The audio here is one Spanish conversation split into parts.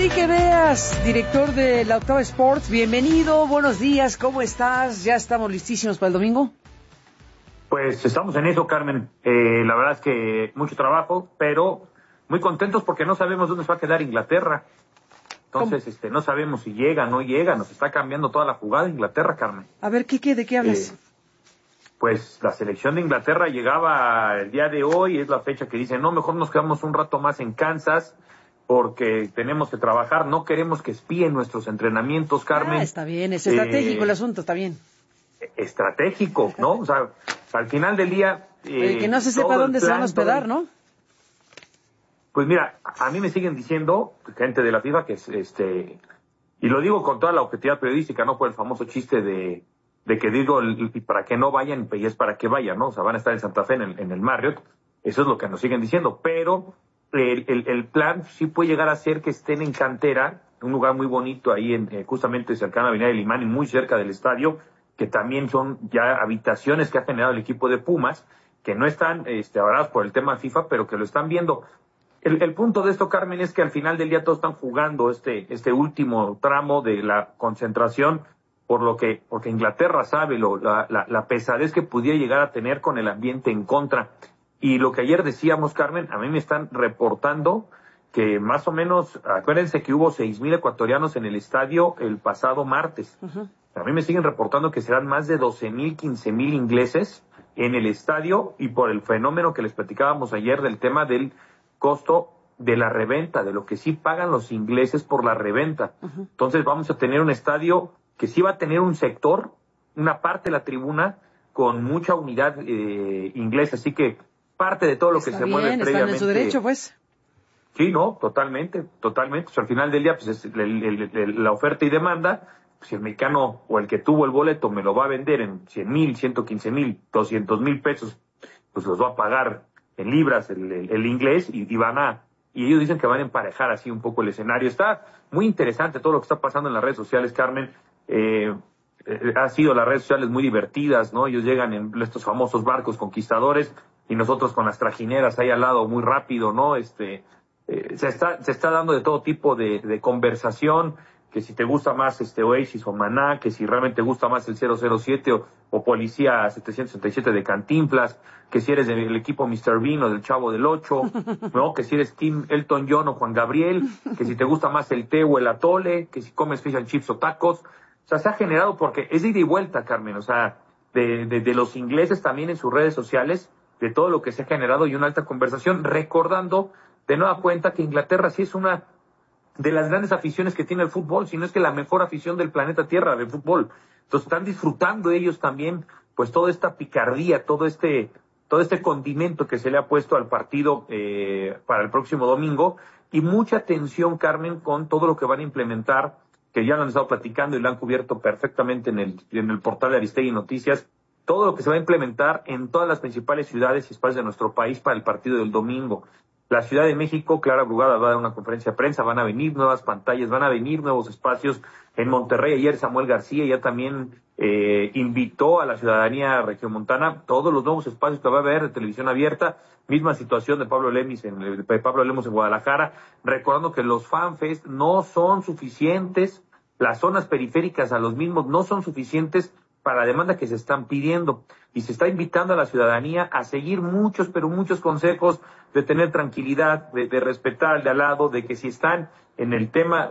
Enrique Beas, director de La Octava Sports, bienvenido, buenos días, ¿cómo estás? ¿Ya estamos listísimos para el domingo? Pues estamos en eso, Carmen. La verdad es que mucho trabajo, pero muy contentos porque no sabemos dónde se va a quedar Inglaterra. Entonces, no sabemos si llega, no llega, nos está cambiando toda la jugada Inglaterra, Carmen. A ver, ¿de qué hablas? Pues la selección de Inglaterra llegaba el día de hoy, es la fecha que dicen, no, mejor nos quedamos un rato más en Kansas porque tenemos que trabajar, no queremos que espíen nuestros entrenamientos, Carmen. Está bien, es estratégico el asunto, está bien. Estratégico, ¿no? O sea, al final del día... que no se sepa dónde se van a hospedar, ¿no? Pues mira, a mí me siguen diciendo, gente de la FIFA, que y lo digo con toda la objetividad periodística, no por el famoso chiste de que digo, para que no vayan, y es para que vayan, ¿no? O sea, van a estar en Santa Fe, en el Marriott, eso es lo que nos siguen diciendo, pero el plan sí puede llegar a ser que estén en cantera, un lugar muy bonito ahí, justamente cercano a Avenida del Limán y muy cerca del estadio, que también son ya habitaciones que ha generado el equipo de Pumas, que no están avaladas por el tema FIFA, pero que lo están viendo. El punto de esto, Carmen, es que al final del día todos están jugando este último tramo de la concentración, porque Inglaterra sabe la pesadez que pudiera llegar a tener con el ambiente en contra. Y lo que ayer decíamos, Carmen, a mí me están reportando que más o menos, acuérdense que hubo 6,000 ecuatorianos en el estadio el pasado martes. Uh-huh. A mí me siguen reportando que serán más de 12,000, 15,000 ingleses en el estadio, y por el fenómeno que les platicábamos ayer del tema del costo de la reventa, de lo que sí pagan los ingleses por la reventa. Uh-huh. Entonces vamos a tener un estadio que sí va a tener un sector, una parte de la tribuna con mucha unidad inglesa, así que parte de todo lo que se mueve previamente. Están en su derecho, pues. Sí, no, totalmente. O sea, al final del día, pues es la oferta y demanda. Si el mexicano o el que tuvo el boleto me lo va a vender en 100,000, 115,000, 200,000 pesos, pues los va a pagar en libras el inglés y ellos dicen que van a emparejar así un poco el escenario. Está muy interesante todo lo que está pasando en las redes sociales, Carmen. Ha sido las redes sociales muy divertidas, ¿no? Ellos llegan en estos famosos barcos conquistadores y nosotros con las trajineras ahí al lado muy rápido, ¿no? Se está dando de todo tipo de conversación, que si te gusta más Oasis o Maná, que si realmente te gusta más el 007 o Policía 767 de Cantinflas, que si eres del equipo Mr. Bean o del Chavo del Ocho, ¿no? Que si eres Team Elton John o Juan Gabriel, que si te gusta más el té o el atole, que si comes fish and chips o tacos. O sea, se ha generado porque es de ida y vuelta, Carmen, o sea, de los ingleses también en sus redes sociales, de todo lo que se ha generado y una alta conversación, recordando de nueva cuenta que Inglaterra sí es una de las grandes aficiones que tiene el fútbol, si no es que la mejor afición del planeta Tierra de fútbol. Entonces están disfrutando ellos también, pues toda esta picardía, todo este condimento que se le ha puesto al partido para el próximo domingo, y mucha atención, Carmen, con todo lo que van a implementar, que ya lo han estado platicando y lo han cubierto perfectamente en el portal de Aristegui Noticias, todo lo que se va a implementar en todas las principales ciudades y espacios de nuestro país para el partido del domingo. La Ciudad de México, Clara Brugada va a dar una conferencia de prensa, van a venir nuevas pantallas, van a venir nuevos espacios. En Monterrey ayer Samuel García ya también invitó a la ciudadanía regiomontana todos los nuevos espacios que va a haber de televisión abierta. Misma situación de Pablo Lemos en Guadalajara, recordando que los FanFest no son suficientes, las zonas periféricas a los mismos no son suficientes para la demanda que se están pidiendo, y se está invitando a la ciudadanía a seguir muchos consejos de tener tranquilidad, de respetar al de al lado, de que si están en el tema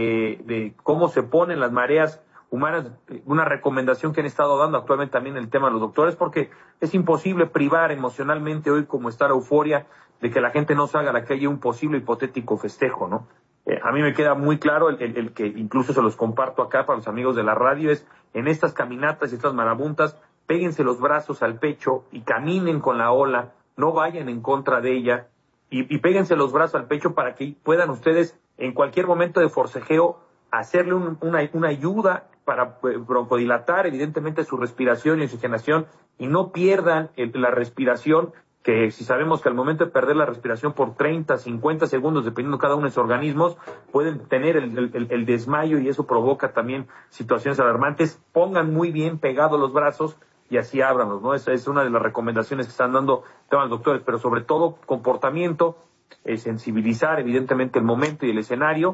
de cómo se ponen las mareas humanas, una recomendación que han estado dando actualmente también el tema de los doctores, porque es imposible privar emocionalmente hoy, como está la euforia, de que la gente no salga a la calle un posible hipotético festejo, ¿no? A mí me queda muy claro el que incluso se los comparto acá para los amigos de la radio, es en estas caminatas y estas marabuntas, péguense los brazos al pecho y caminen con la ola, no vayan en contra de ella, y péguense los brazos al pecho para que puedan ustedes en cualquier momento de forcejeo hacerle una ayuda para broncodilatar evidentemente su respiración y oxigenación, y no pierdan la respiración, que si sabemos que al momento de perder la respiración por 30, 50 segundos, dependiendo cada uno de sus organismos, pueden tener el desmayo, y eso provoca también situaciones alarmantes. Pongan muy bien pegados los brazos y así ábranlos, ¿no? Esa es una de las recomendaciones que están dando los doctores, pero sobre todo comportamiento, sensibilizar evidentemente el momento y el escenario,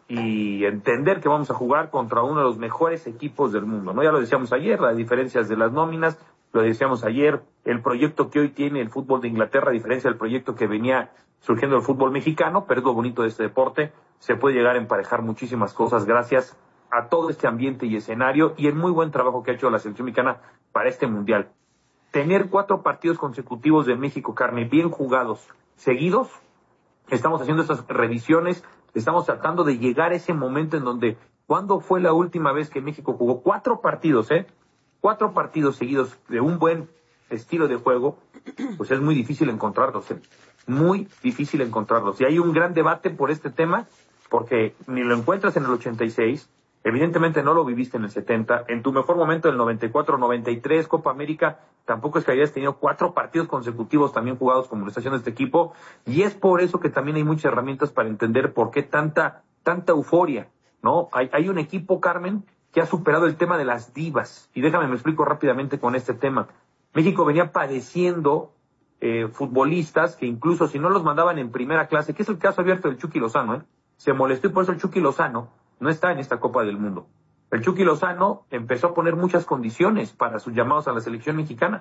y entender que vamos a jugar contra uno de los mejores equipos del mundo, ¿no? Ya lo decíamos ayer, las diferencias de las nóminas, lo decíamos ayer, el proyecto que hoy tiene el fútbol de Inglaterra, a diferencia del proyecto que venía surgiendo el fútbol mexicano, pero es lo bonito de este deporte, se puede llegar a emparejar muchísimas cosas gracias a todo este ambiente y escenario y el muy buen trabajo que ha hecho la selección mexicana para este mundial. Tener 4 partidos consecutivos de México, Carmen, bien jugados, seguidos, estamos haciendo estas revisiones, estamos tratando de llegar a ese momento en donde, ¿cuándo fue la última vez que México jugó 4 partidos, 4 partidos seguidos de un buen estilo de juego? Pues es muy difícil encontrarlos, muy difícil encontrarlos. Y hay un gran debate por este tema, porque ni lo encuentras en el 86, evidentemente no lo viviste en el 70, en tu mejor momento del 94, 93, Copa América, tampoco es que hayas tenido 4 partidos consecutivos también jugados como lo está haciendo este equipo, y es por eso que también hay muchas herramientas para entender por qué tanta euforia, ¿no? Hay un equipo, Carmen, que ha superado el tema de las divas, y déjame me explico rápidamente con este tema. México venía padeciendo futbolistas que incluso si no los mandaban en primera clase, que es el caso abierto del Chucky Lozano, se molestó y por eso el Chucky Lozano no está en esta Copa del Mundo. El Chucky Lozano empezó a poner muchas condiciones para sus llamados a la selección mexicana.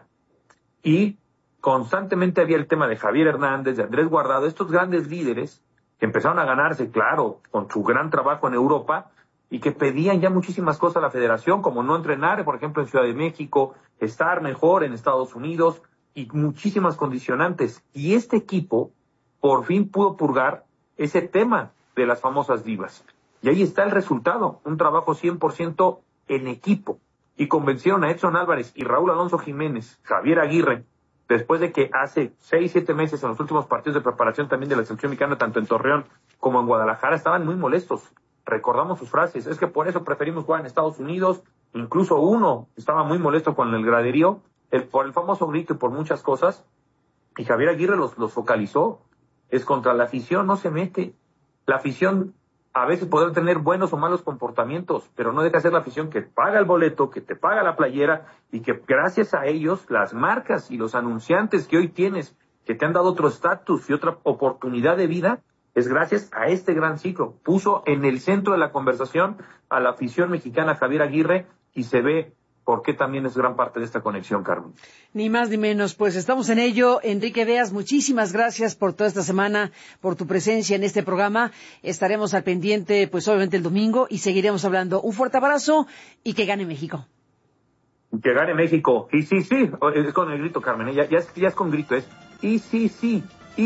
Y constantemente había el tema de Javier Hernández, de Andrés Guardado, estos grandes líderes que empezaron a ganarse, claro, con su gran trabajo en Europa y que pedían ya muchísimas cosas a la federación, como no entrenar, por ejemplo, en Ciudad de México, estar mejor en Estados Unidos y muchísimas condicionantes. Y este equipo por fin pudo purgar ese tema de las famosas divas. Y ahí está el resultado, un trabajo 100% en equipo. Y convencieron a Edson Álvarez y Raúl Alonso Jiménez, Javier Aguirre, después de que hace 6-7 meses en los últimos partidos de preparación también de la selección mexicana, tanto en Torreón como en Guadalajara, estaban muy molestos. Recordamos sus frases, es que por eso preferimos jugar en Estados Unidos. Incluso uno estaba muy molesto con el graderío, por el famoso grito y por muchas cosas. Y Javier Aguirre los focalizó. Es contra la afición, no se mete. La afición a veces podrá tener buenos o malos comportamientos, pero no deja de ser la afición que paga el boleto, que te paga la playera y que gracias a ellos las marcas y los anunciantes que hoy tienes, que te han dado otro estatus y otra oportunidad de vida, es gracias a este gran ciclo. Puso en el centro de la conversación a la afición mexicana Javier Aguirre y se ve por qué también es gran parte de esta conexión, Carmen. Ni más ni menos, pues estamos en ello. Enrique Beas, muchísimas gracias por toda esta semana, por tu presencia en este programa. Estaremos al pendiente, pues obviamente el domingo, y seguiremos hablando. Un fuerte abrazo y que gane México. Que gane México. Y sí, es con el grito, Carmen, ya es con grito, es y sí.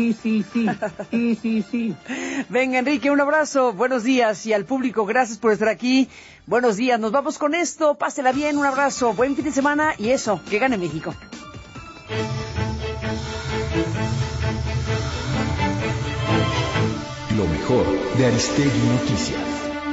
Venga, Enrique, un abrazo, buenos días, y al público, gracias por estar aquí. Buenos días, nos vamos con esto, pásela bien, un abrazo, buen fin de semana, y eso, que gane México. Lo mejor de Aristegui Noticias.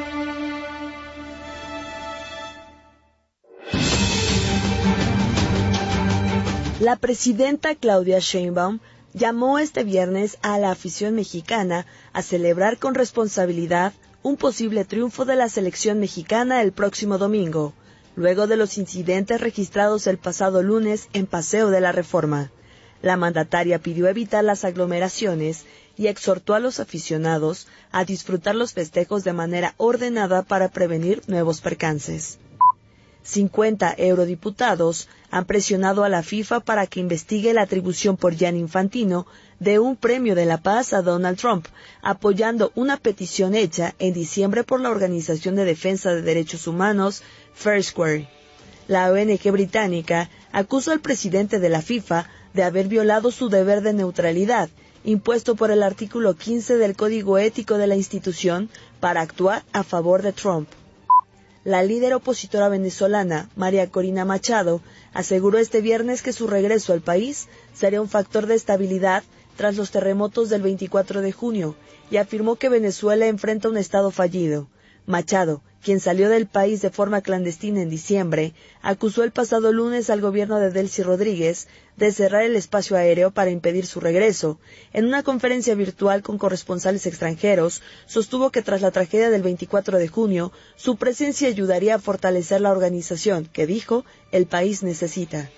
La presidenta Claudia Sheinbaum llamó este viernes a la afición mexicana a celebrar con responsabilidad un posible triunfo de la selección mexicana el próximo domingo, luego de los incidentes registrados el pasado lunes en Paseo de la Reforma. La mandataria pidió evitar las aglomeraciones y exhortó a los aficionados a disfrutar los festejos de manera ordenada para prevenir nuevos percances. 50 eurodiputados han presionado a la FIFA para que investigue la atribución por Gianni Infantino de un premio de la paz a Donald Trump, apoyando una petición hecha en diciembre por la Organización de Defensa de Derechos Humanos Foursquare. La ONG británica acusó al presidente de la FIFA de haber violado su deber de neutralidad, impuesto por el artículo 15 del Código Ético de la institución, para actuar a favor de Trump. La líder opositora venezolana, María Corina Machado, aseguró este viernes que su regreso al país sería un factor de estabilidad tras los terremotos del 24 de junio y afirmó que Venezuela enfrenta un estado fallido. Machado, quien salió del país de forma clandestina en diciembre, acusó el pasado lunes al gobierno de Delcy Rodríguez de cerrar el espacio aéreo para impedir su regreso. En una conferencia virtual con corresponsales extranjeros, sostuvo que tras la tragedia del 24 de junio, su presencia ayudaría a fortalecer la organización que, dijo, el país necesita.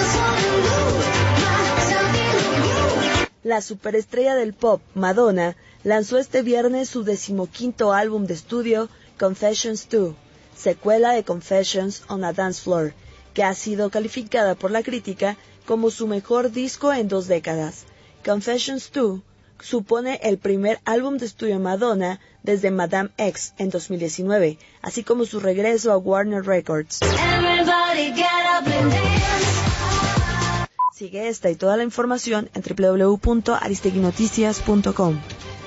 La superestrella del pop, Madonna, lanzó este viernes su 15º álbum de estudio, Confessions 2, secuela de Confessions on a Dance Floor, que ha sido calificada por la crítica como su mejor disco en 2 décadas. Confessions 2 supone el primer álbum de estudio de Madonna desde Madame X en 2019, así como su regreso a Warner Records. Sigue esta y toda la información en www.aristeguinoticias.com.